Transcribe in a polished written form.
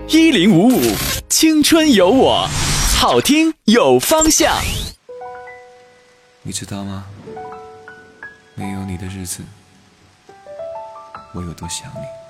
1055，青春有我，好听有方向。 你知道吗？没有你的日子，我有多想你。